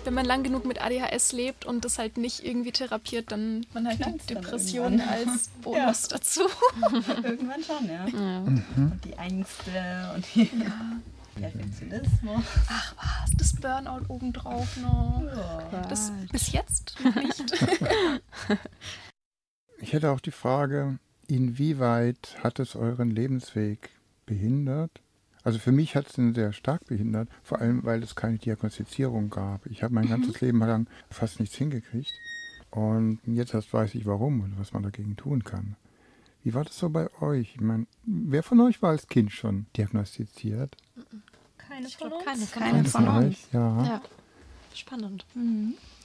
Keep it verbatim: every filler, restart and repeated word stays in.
wenn man lang genug mit A D H S lebt und das halt nicht irgendwie therapiert, dann man halt Klang's die dann Depression irgendwann. als Bonus dazu. Irgendwann schon, ja. Ja. Und die Ängste und die Perfektionismus. Ach was, das Burnout obendrauf noch. Ja. Das bis jetzt noch nicht. Ich hätte auch die Frage, inwieweit hat es euren Lebensweg behindert? Also für mich hat es ihn sehr stark behindert, vor allem weil es keine Diagnostizierung gab. Ich habe mein ganzes Leben lang fast nichts hingekriegt und jetzt erst weiß ich warum und was man dagegen tun kann. Wie war das so bei euch? Ich meine, wer von euch war als Kind schon diagnostiziert? Keine Ich von glaub, uns. keine von Keine uns. von Von uns. euch? Ja. Ja. Spannend. Mhm.